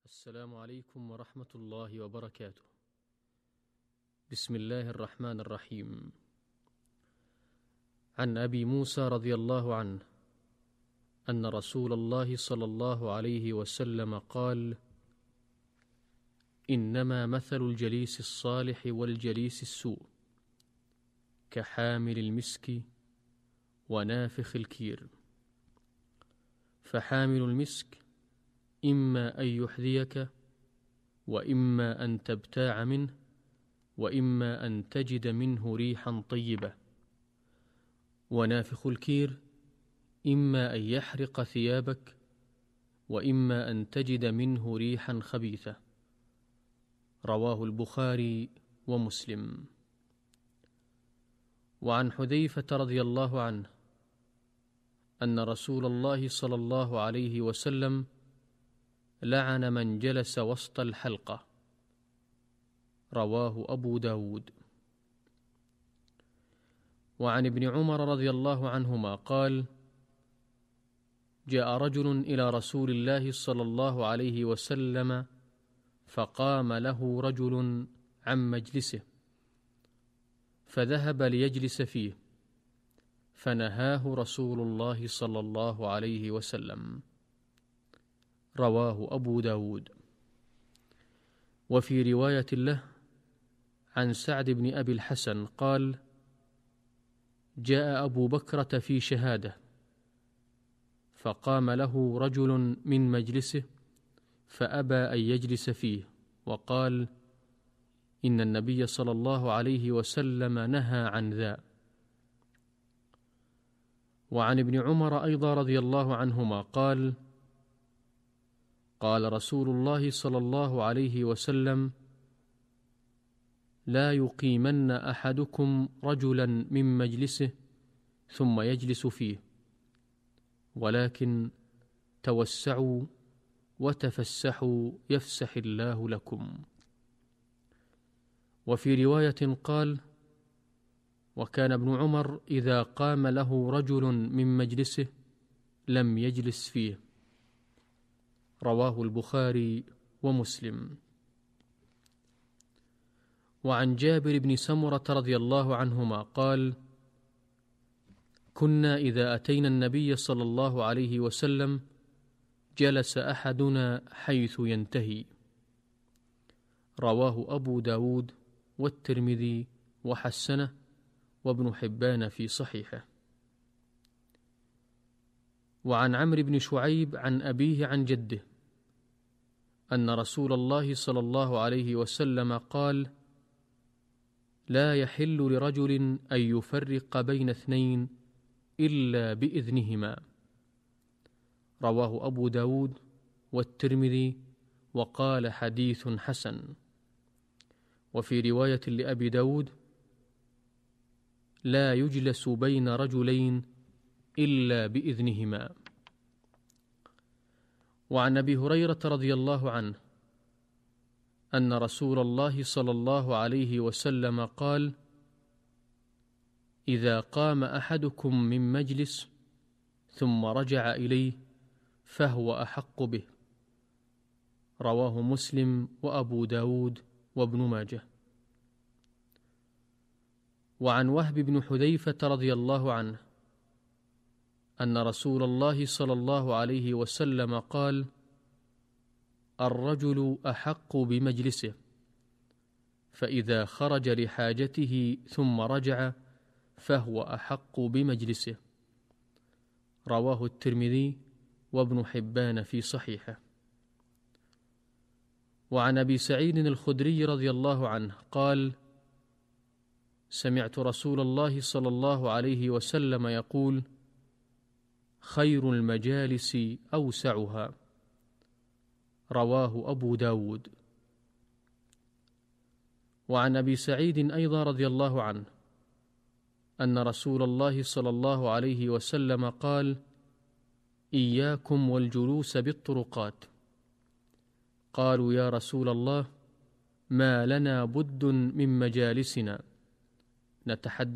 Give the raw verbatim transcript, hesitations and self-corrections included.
السلام عليكم ورحمة الله وبركاته. بسم الله الرحمن الرحيم. عن أبي موسى رضي الله عنه أن رسول الله صلى الله عليه وسلم قال: إنما مثل الجليس الصالح والجليس السوء كحامل المسك ونافخ الكير، فحامل المسك إما أن يحذيك وإما أن تبتاع منه وإما أن تجد منه ريحا طيبة، ونافخ الكير إما أن يحرق ثيابك وإما أن تجد منه ريحا خبيثة. رواه البخاري ومسلم. وعن حذيفة رضي الله عنه أن رسول الله صلى الله عليه وسلم لعن من جلس وسط الحلقة. رواه أبو داود. وعن ابن عمر رضي الله عنهما قال: جاء رجل إلى رسول الله صلى الله عليه وسلم فقام له رجل عن مجلسه فذهب ليجلس فيه، فنهاه رسول الله صلى الله عليه وسلم. رواه أبو داود. وفي رواية له عن سعد بن أبي الحسن قال: جاء أبو بكرة في شهادة فقام له رجل من مجلسه فأبى أن يجلس فيه، وقال: إن النبي صلى الله عليه وسلم نهى عن ذا. وعن ابن عمر أيضا رضي الله عنهما قال: قال رسول الله صلى الله عليه وسلم: لا يقيمن أحدكم رجلا من مجلسه ثم يجلس فيه، ولكن توسعوا وتفسحوا يفسح الله لكم. وفي رواية قال: وكان ابن عمر إذا قام له رجل من مجلسه لم يجلس فيه. رواه البخاري ومسلم. وعن جابر بن سمرة رضي الله عنهما قال: كنا إذا أتينا النبي صلى الله عليه وسلم جلس أحدنا حيث ينتهي. رواه أبو داود والترمذي وحسنه وابن حبان في صحيحه. وعن عمرو بن شعيب عن أبيه عن جده أن رسول الله صلى الله عليه وسلم قال: لا يحل لرجل أن يفرق بين اثنين إلا بإذنهما. رواه أبو داود والترمذي وقال حديث حسن. وفي رواية لأبي داود: لا يجلس بين رجلين إلا بإذنهما. وعن أبي هريرة رضي الله عنه أن رسول الله صلى الله عليه وسلم قال: إذا قام أحدكم من مجلس ثم رجع إليه فهو أحق به. رواه مسلم وأبو داود وابن ماجه. وعن وهب بن حذيفة رضي الله عنه أن رسول الله صلى الله عليه وسلم قال: الرجل أحق بمجلسه، فإذا خرج لحاجته ثم رجع فهو أحق بمجلسه. رواه الترمذي وابن حبان في صحيحه. وعن أبي سعيد الخدري رضي الله عنه قال: سمعت رسول الله صلى الله عليه وسلم يقول: خير المجالس أوسعها. رواه أبو داود. وعن أبي سعيد أيضا رضي الله عنه أن رسول الله صلى الله عليه وسلم قال: إياكم والجلوس بالطرقات. قالوا: يا رسول الله، ما لنا بد من مجالسنا نتحدث